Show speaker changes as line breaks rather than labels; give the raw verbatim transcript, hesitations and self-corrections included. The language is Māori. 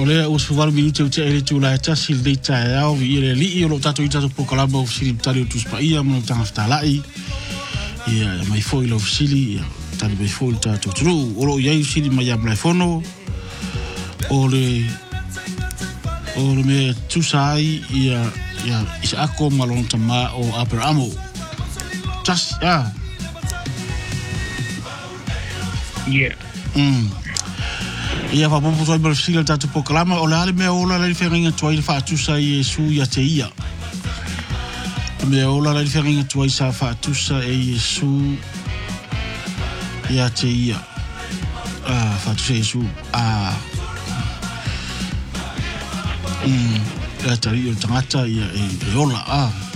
ole o suvalu minuti o te ele tu la ta sil de ta ya o ile li o lo tato ita po kala mo sil tali o tu spa ia mo tanga ftalai ia mai foi lo sili tali mai foi tato tru o lo ia sili mai ya mai fono ole ole me tu sai ia ia isa ako malon tama o aperamo just ya
yeah
mm ia fa popo so ber sila tatu pokalama o le me ola le feringa toi fa tu sai su ya te ia me ola le feringa toi sa fa tu sai su ya te ia ah fa tu sai su ah mm ya tari o tangata ia e ola ah